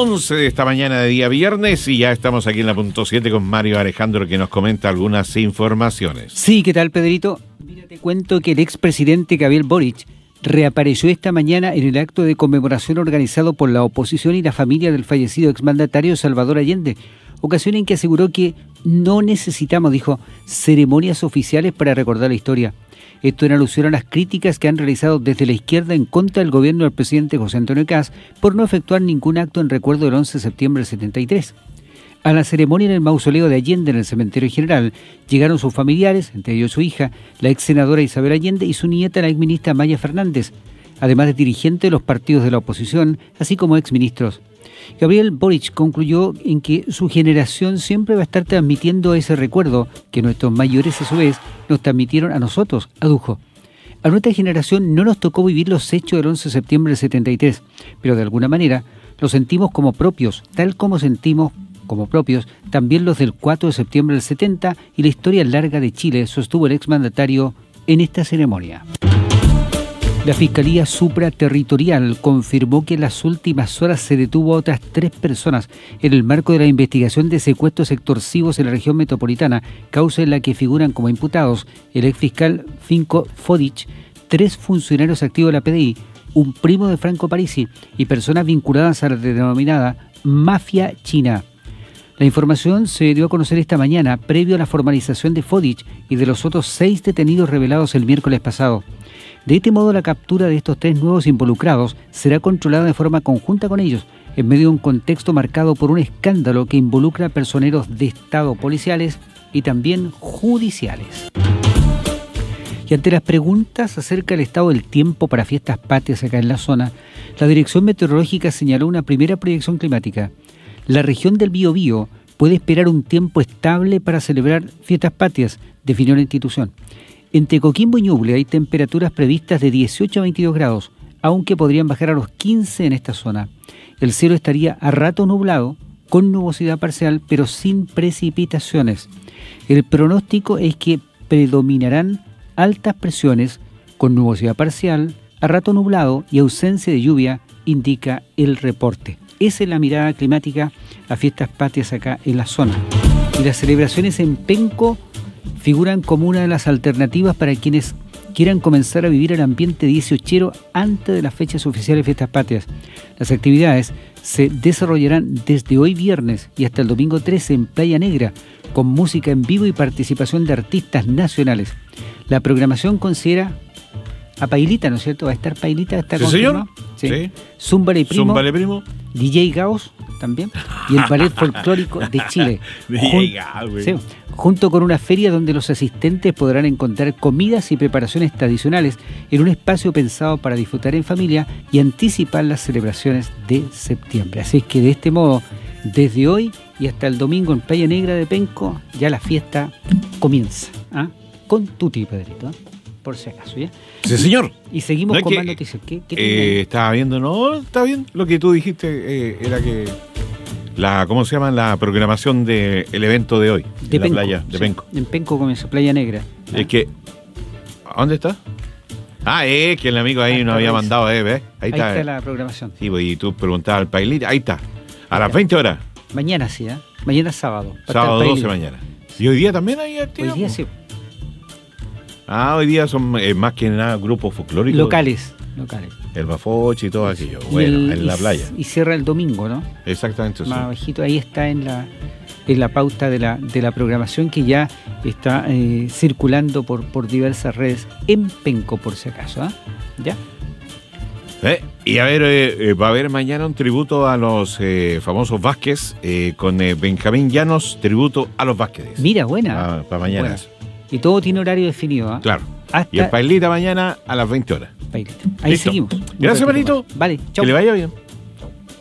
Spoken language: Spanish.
11 de esta mañana de día viernes y ya estamos aquí en la punto 7 con Mario Alejandro que nos comenta algunas informaciones. Sí, ¿qué tal, Pedrito? Mira, te cuento que el expresidente Gabriel Boric reapareció esta mañana en el acto de conmemoración organizado por la oposición y la familia del fallecido exmandatario Salvador Allende, ocasión en que aseguró que no necesitamos, dijo, ceremonias oficiales para recordar la historia. Esto en alusión a las críticas que han realizado desde la izquierda en contra del gobierno del presidente José Antonio Kast por no efectuar ningún acto en recuerdo del 11 de septiembre del 73. A la ceremonia en el mausoleo de Allende en el Cementerio General llegaron sus familiares, entre ellos su hija, la ex senadora Isabel Allende y su nieta, la exministra Maya Fernández, además de dirigentes de los partidos de la oposición, así como exministros. Gabriel Boric concluyó en que su generación siempre va a estar transmitiendo ese recuerdo que nuestros mayores a su vez nos transmitieron a nosotros, adujo. A nuestra generación no nos tocó vivir los hechos del 11 de septiembre del 73, pero de alguna manera los sentimos como propios, tal como sentimos como propios también los del 4 de septiembre del 70 y la historia larga de Chile, sostuvo el exmandatario en esta ceremonia. La Fiscalía Supraterritorial confirmó que en las últimas horas se detuvo a otras 3 personas en el marco de la investigación de secuestros extorsivos en la región metropolitana, causa en la que figuran como imputados el exfiscal Finko Fodic, 3 funcionarios activos de la PDI, un primo de Franco Parisi y personas vinculadas a la denominada mafia china. La información se dio a conocer esta mañana, previo a la formalización de Fodic y de los otros 6 detenidos revelados el miércoles pasado. De este modo, la captura de estos 3 nuevos involucrados será controlada de forma conjunta con ellos, en medio de un contexto marcado por un escándalo que involucra a personeros de Estado policiales y también judiciales. Y ante las preguntas acerca del estado del tiempo para fiestas patrias acá en la zona, la Dirección Meteorológica señaló una primera proyección climática. La región del Biobío puede esperar un tiempo estable para celebrar fiestas patrias, definió la institución. Entre Coquimbo y Ñuble hay temperaturas previstas de 18 a 22 grados, aunque podrían bajar a los 15 en esta zona. El cielo estaría a rato nublado, con nubosidad parcial, pero sin precipitaciones. El pronóstico es que predominarán altas presiones, con nubosidad parcial, a rato nublado y ausencia de lluvia, indica el reporte. Esa es la mirada climática a fiestas patrias acá en la zona. Y las celebraciones en Penco figuran como una de las alternativas para quienes quieran comenzar a vivir el ambiente 18ero antes de las fechas oficiales de fiestas patrias. Las actividades se desarrollarán desde hoy viernes y hasta el domingo 13 en Playa Negra, con música en vivo y participación de artistas nacionales. La programación considera a Pailita, ¿no es cierto? Va a estar Pailita, está confirmado. Sí, señor. Sí. Zúmbale Primo. DJ Gauss también y el Ballet Folclórico de Chile. Junto con una feria donde los asistentes podrán encontrar comidas y preparaciones tradicionales en un espacio pensado para disfrutar en familia y anticipar las celebraciones de septiembre. Así es que de este modo, desde hoy y hasta el domingo en Playa Negra de Penco, ya la fiesta comienza. Con tutti, Pedrito, por si acaso, ¿ya? Sí, señor. Y seguimos con más noticias. ¿Qué estaba viendo, no, está bien. Lo que tú dijiste era que ¿cómo se llama? La programación del evento de hoy. De Penco, la playa de Penco. En Penco comienza, Playa Negra. Es que, ¿a dónde está? Es que el amigo ahí nos había mandado, ¿ves? Ahí está la programación. Sí, y tú preguntabas al Pailita, ahí está. A las 20 horas. Mañana sí, Mañana es sábado. Sábado 12 mañana. ¿Y hoy día también hay actividad? Hoy día sí. Hoy día son más que nada grupos folclóricos. Locales. El Bafoche y todo aquello. Bueno, en la playa. Y cierra el domingo, ¿no? Exactamente. Más bajito, ahí está en la pauta de la programación que ya está circulando por diversas redes en Penco, por si acaso. ¿Ya? Y a ver, va a haber mañana un tributo a los famosos Vázquez con Benjamín Llanos, tributo a los Vázquez. Mira, buena. Para mañana. Buena. Y todo tiene horario definido. Claro. Y el Pailita mañana a las 20 horas. Pailita. Ahí listo. Seguimos. Gracias, Perito. Vale, chao. Que le vaya bien.